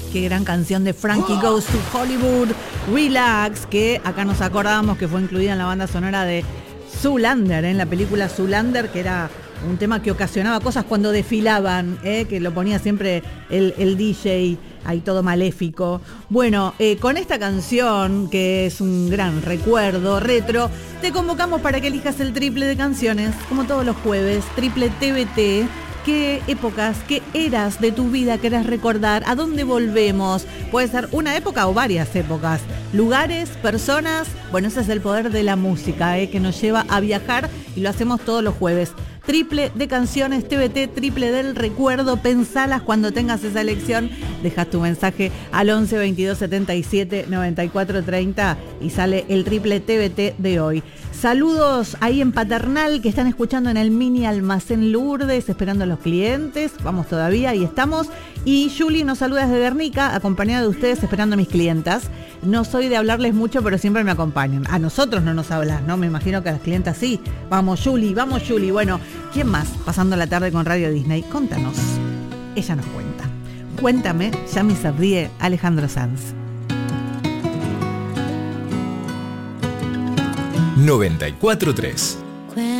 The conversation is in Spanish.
Qué gran canción de Frankie Goes to Hollywood, Relax, que acá nos acordamos que fue incluida en la banda sonora de Zoolander, en la película Zoolander, que era un tema que ocasionaba cosas cuando desfilaban, que lo ponía siempre el DJ, ahí todo maléfico. Bueno, con esta canción, que es un gran recuerdo retro, te convocamos para que elijas el triple de canciones, como todos los jueves, triple TBT. ¿Qué épocas, qué eras de tu vida querés recordar? ¿A dónde volvemos? Puede ser una época o varias épocas. Lugares, personas. Bueno, ese es el poder de la música, que nos lleva a viajar y lo hacemos todos los jueves. Triple de canciones, TBT, triple del recuerdo. Pensalas cuando tengas esa elección. Dejas tu mensaje al 11 22 77 94 30 y sale el triple TBT de hoy. Saludos ahí en Paternal, que están escuchando en el mini almacén Lourdes, esperando a los clientes. Vamos todavía, ahí estamos. Y Juli nos saluda desde Guernica, acompañada de ustedes, esperando a mis clientas. No soy de hablarles mucho, pero siempre me acompañan. A nosotros no nos hablas, ¿no? Me imagino que a las clientas sí. Vamos, Juli, vamos, Juli. Bueno, ¿quién más pasando la tarde con Radio Disney? Contanos. Ella nos cuenta. Cuéntame, ya me se ríe Alejandro Sanz. 94.3